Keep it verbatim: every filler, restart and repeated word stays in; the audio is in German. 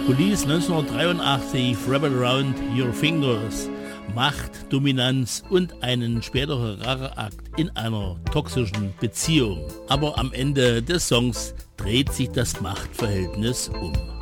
Police neunzehnhundertdreiundachtzig, Wrap It Around Your Fingers. Macht, Dominanz und einen späteren Racheakt in einer toxischen Beziehung. Aber am Ende des Songs dreht sich das Machtverhältnis um.